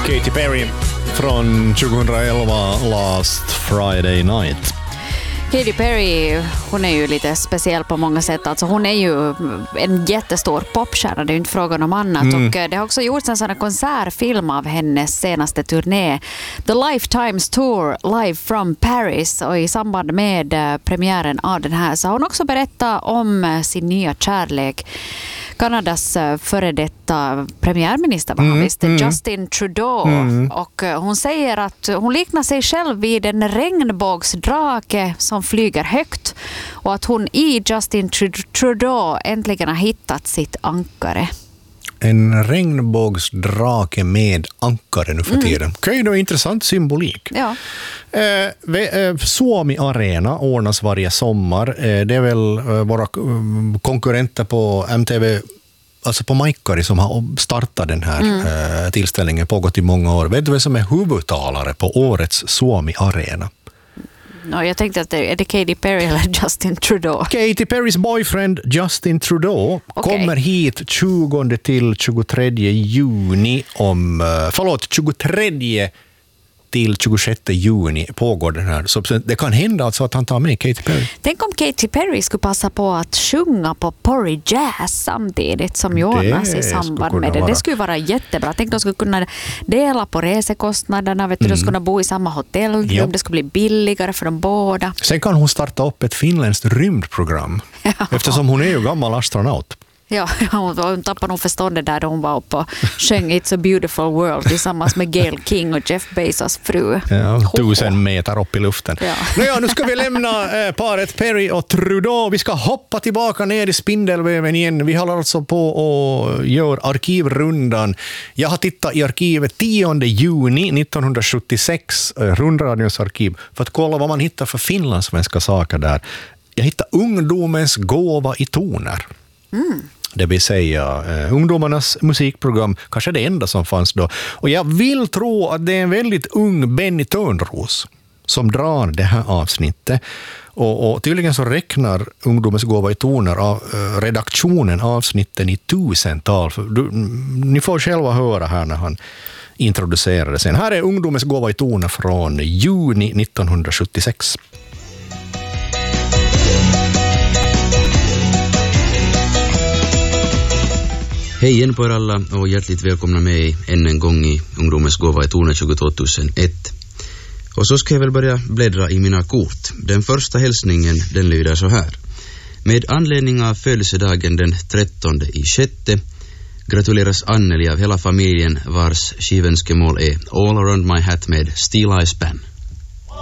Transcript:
Katy Perry från 2011, Last Friday Night. Katy Perry, hon är ju lite speciell på många sätt. Alltså hon är ju en jättestor popstjärna, det är ju inte frågan om annat. Och det har också gjorts en sån här konsertfilm av hennes senaste turné, The Lifetimes Tour Live from Paris. Och i samband med premiären av den här så har hon också berättat om sin nya kärlek. Kanadas före detta premiärminister var visst, Justin Trudeau. Och hon säger att hon liknar sig själv vid en regnbågsdrake som flyger högt. Och att hon i Justin Trudeau äntligen har hittat sitt ankare. En regnbågsdrake med ankare nu för tiden. Okej, det är intressant symbolik. Ja. Suomi Arena ordnas varje sommar. Det är väl våra konkurrenter på MTV, alltså på Maikkari, som har startat den här tillställningen, pågått i många år. Vet du vem som är huvudtalare på årets Suomi Arena? No, jag tänkte att är det Katy Perry eller Justin Trudeau? Katy Perrys boyfriend Justin Trudeau kommer hit 20 till 23 juni 23 till 26 juni pågår den här. Så det kan hända alltså att han tar med Katy Perry. Tänk om Katy Perry skulle passa på att sjunga på Porry Jazz samtidigt som Jonas i samband med det. Det skulle vara jättebra. Tänk att de skulle kunna dela på resekostnaderna. Vet du, de skulle kunna bo i samma hotellrum. Det skulle bli billigare för dem båda. Sen kan hon starta upp ett finländskt rymdprogram. Eftersom hon är ju gammal astronaut. Ja, hon tappade nog förståndet där hon var uppe och sjöng It's a beautiful world tillsammans med Gayle King och Jeff Bezos fru. Ja, 1000 meter upp i luften. Ja. Nu ska vi lämna paret Perry och Trudeau. Vi ska hoppa tillbaka ner i spindelväven igen. Vi håller alltså på och gör arkivrundan. Jag har tittat i arkivet 10 juni 1976, rundradions arkiv, för att kolla vad man hittar för finlandssvenska saker där. Jag hittade ungdomens gåva i toner. Det vill säga ungdomarnas musikprogram, kanske det enda som fanns då. Och jag vill tro att det är en väldigt ung Benny Törnros som drar det här avsnittet. Och tydligen så räknar ungdomens gåva i toner av redaktionen avsnitten i 1000-tal. Ni får själva höra här när han introducerade sen. Här är ungdomens gåva i toner från juni 1976. Hej igen på er alla och hjärtligt välkomna med än en gång i Ungdomens gåva i toner 2001. Och så ska jag väl börja bläddra i mina kort. Den första hälsningen, den lyder så här. Med anledning av födelsedagen den 13/6 gratuleras Anneli av hela familjen vars skivönskemål är All Around My Hat med Steel Eye Span.